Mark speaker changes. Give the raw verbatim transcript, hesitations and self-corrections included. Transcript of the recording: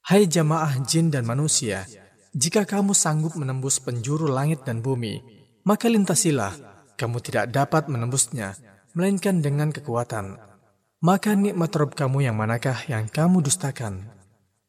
Speaker 1: Hai jamaah jin dan manusia, jika kamu sanggup menembus penjuru langit dan bumi, maka lintasilah, kamu tidak dapat menembusnya, melainkan dengan kekuatan. Maka nikmat Rabb kamu yang manakah yang kamu dustakan?